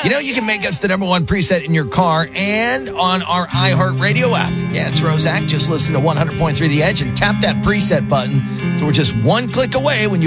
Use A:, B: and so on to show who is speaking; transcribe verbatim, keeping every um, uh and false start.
A: You know, you can make us the number one preset in your car and on our iHeartRadio app. Yeah, it's Rosac. Just listen to one hundred point three The Edge and tap that preset button. So we're just one click away when you